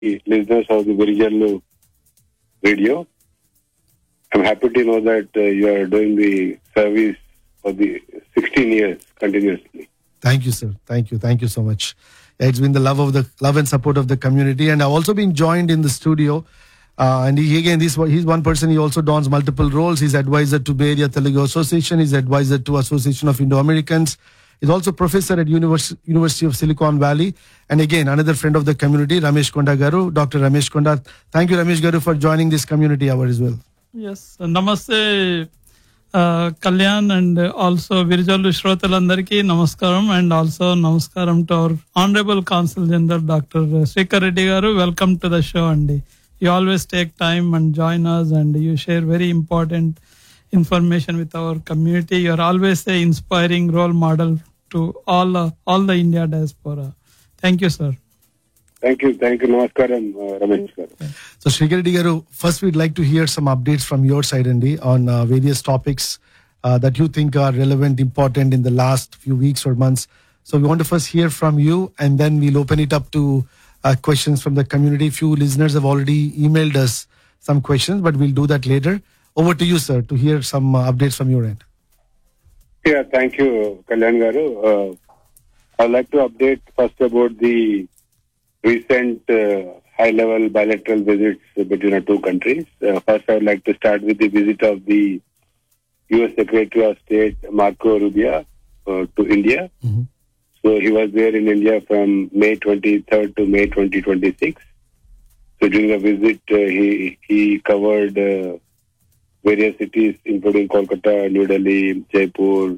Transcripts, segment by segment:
listeners of the Virijallu radio. I'm happy to know that you are doing the service for the 16 years continuously. Thank you, sir. Thank you. Thank you so much. It's been the love and support of the community, and I've also been joined in the studio. And he's one person. He also dons multiple roles. He's advisor to Bay Area Telugu Association. He's advisor to Association of Indo-Americans. He's also professor at University of Silicon Valley. And again, another friend of the community, Ramesh Konda Garu, Dr. Ramesh Konda. Thank you, Ramesh Garu, for joining this community hour as well. Yes, namaste, Kalyan, and also Virijallu Shrotalandarki, namaskaram, and also namaskaram to our Honorable Consul General, Dr. Srikhar Reddy Garu. Welcome to the show, Andy. You always take time and join us, and you share very important information with our community. You are always an inspiring role model to all the India diaspora. Thank you, sir. Thank you. Namaskaram, Ramesh Garu. So, Srikhar Reddy Garu, first we'd like to hear some updates from your side, Andy, on various topics that you think are relevant, important in the last few weeks or months. So we want to first hear from you, and then we'll open it up to questions from the community. Few listeners have already emailed us some questions, but we'll do that later. Over to you, sir, to hear some updates from your end. Yeah, thank you, Kalyan Garu. I'd like to update first about the recent high-level bilateral visits between our two countries. First, I would like to start with the visit of the U.S. Secretary of State, Marco Rubio, to India. Mm-hmm. So he was there in India from May 23rd to May 2026. So during the visit, he covered various cities, including Kolkata, New Delhi, Jaipur,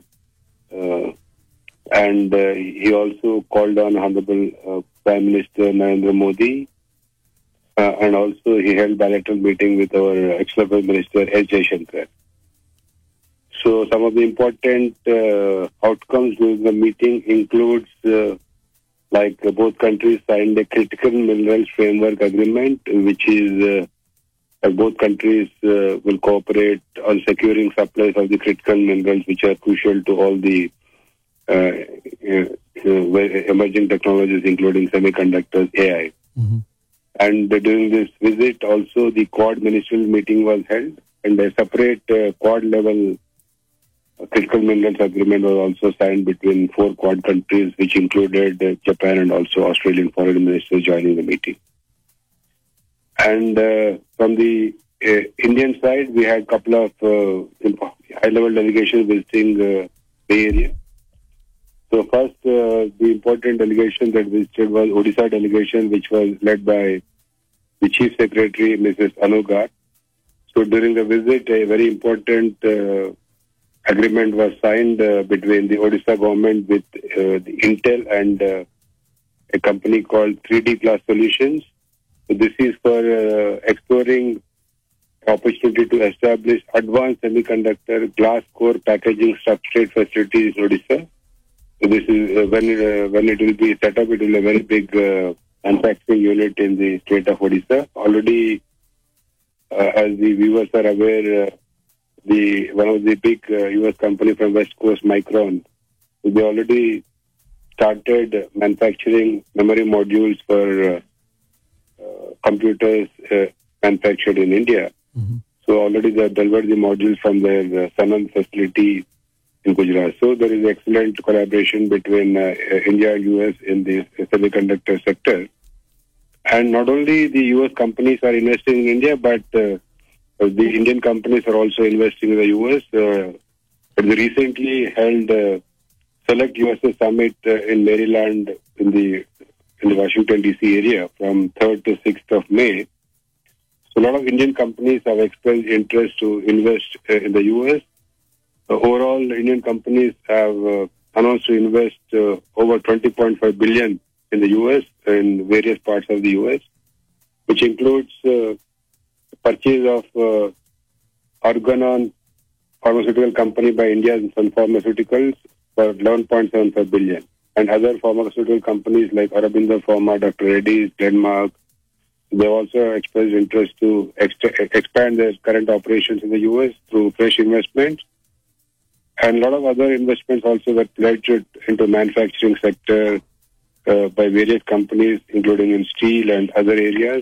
and he also called on Honorable Prime Minister Narendra Modi, and also he held bilateral meeting with our ex-Affairs Minister S. Jaishankar. So some of the important outcomes during the meeting includes like both countries signed a critical minerals framework agreement, which is both countries will cooperate on securing supplies of the critical minerals, which are crucial to all the emerging technologies, including semiconductors, AI. Mm-hmm. And during this visit, also the Quad ministerial meeting was held, and a separate Quad level critical minerals agreement was also signed between 4 Quad countries, which included Japan and also Australian foreign ministers joining the meeting. And from the Indian side, we had a couple of high-level delegations visiting Bay Area. So first, the important delegation that visited was Odisha delegation, which was led by the Chief Secretary, Mrs. Anu Garg. So during the visit, a very important agreement was signed between the Odisha government with the Intel and a company called 3D Glass Solutions. So this is for exploring opportunity to establish advanced semiconductor glass core packaging substrate facilities in Odisha. So this is when it will be set up, it will be a very big manufacturing unit in the state of Odisha. Already, as the viewers are aware, one of the big US company from West Coast, Micron, they already started manufacturing memory modules for computers manufactured in India. Mm-hmm. So already they have delivered the modules from their Sanand facility in Gujarat. So there is excellent collaboration between India and US in the semiconductor sector. And not only the US companies are investing in India, but the Indian companies are also investing in the US. They recently held Select USA Summit in Maryland in the Washington DC area from 3rd to 6th of May. So a lot of Indian companies have expressed interest to invest in the US. Overall, Indian companies have announced to invest over $20.5 billion in the US in various parts of the US, which includes purchase of Organon pharmaceutical company by India and Sun Pharmaceuticals for $11.75 billion. And other pharmaceutical companies like Aurobindo Pharma, Dr. Reddy's, Glenmark, they also expressed interest to expand their current operations in the US through fresh investment. And a lot of other investments also were pledged into manufacturing sector, by various companies, including in steel and other areas.